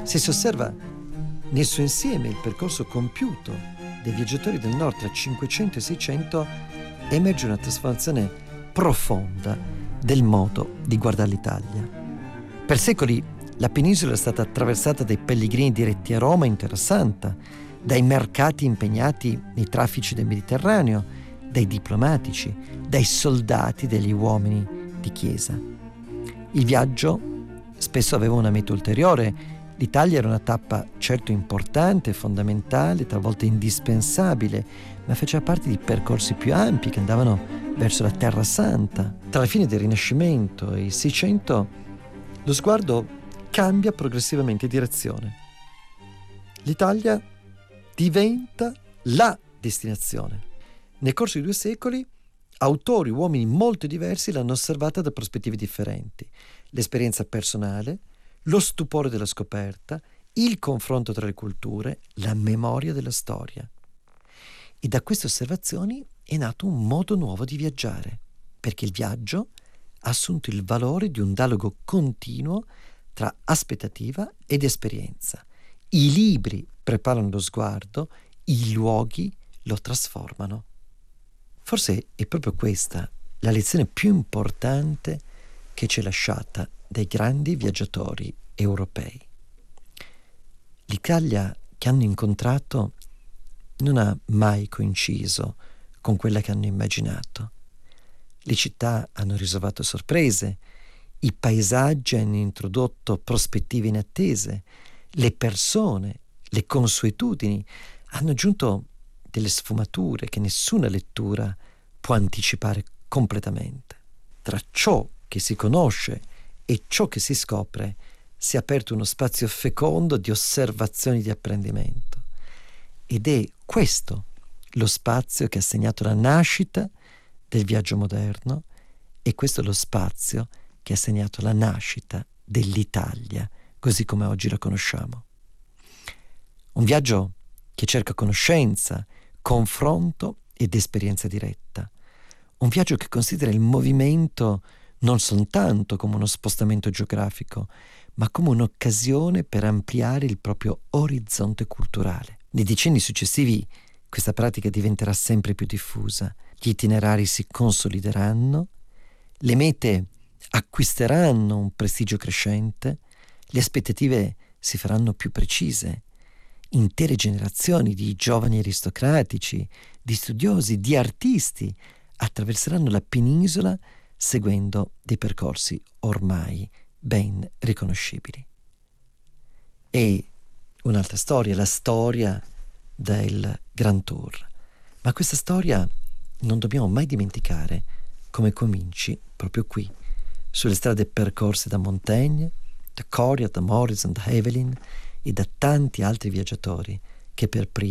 Se si osserva nel suo insieme il percorso compiuto dei viaggiatori del nord tra 500 e 600, emerge una trasformazione profonda del modo di guardare l'Italia. Per secoli la penisola è stata attraversata dai pellegrini diretti a Roma in Terra Santa, dai mercati impegnati nei traffici del Mediterraneo, dai diplomatici, dai soldati, dagli uomini di chiesa. Il viaggio spesso aveva una meta ulteriore. L'Italia era una tappa certo importante, fondamentale, talvolta indispensabile, ma faceva parte di percorsi più ampi che andavano verso la Terra Santa. Tra la fine del Rinascimento e il Seicento, lo sguardo cambia progressivamente direzione. L'Italia diventa la destinazione. Nel corso di 2 secoli, autori, uomini molto diversi l'hanno osservata da prospettive differenti. L'esperienza personale, lo stupore della scoperta, il confronto tra le culture, la memoria della storia. E da queste osservazioni è nato un modo nuovo di viaggiare, perché il viaggio ha assunto il valore di un dialogo continuo tra aspettativa ed esperienza. I libri preparano lo sguardo, i luoghi lo trasformano. Forse è proprio questa la lezione più importante che ci è lasciata dai grandi viaggiatori europei. L'Italia che hanno incontrato non ha mai coinciso con quella che hanno immaginato. Le città hanno riservato sorprese, i paesaggi hanno introdotto prospettive inattese, le persone, le consuetudini hanno aggiunto delle sfumature che nessuna lettura può anticipare completamente. Tra ciò che si conosce e ciò che si scopre si è aperto uno spazio fecondo di osservazioni e di apprendimento. Ed è questo lo spazio che ha segnato la nascita del viaggio moderno, e questo è lo spazio che ha segnato la nascita dell'Italia, così come oggi la conosciamo. Un viaggio che cerca conoscenza, confronto ed esperienza diretta. Un viaggio che considera il movimento non soltanto come uno spostamento geografico, ma come un'occasione per ampliare il proprio orizzonte culturale. Nei decenni successivi questa pratica diventerà sempre più diffusa, gli itinerari si consolideranno, le mete acquisteranno un prestigio crescente, le aspettative si faranno più precise. Intere generazioni di giovani aristocratici, di studiosi, di artisti attraverseranno la penisola seguendo dei percorsi ormai ben riconoscibili. E un'altra storia, la storia del Grand Tour. Ma questa storia non dobbiamo mai dimenticare come cominci proprio qui, sulle strade percorse da Montaigne, da Coryat, da Morrison, da Evelyn e da tanti altri viaggiatori che per primi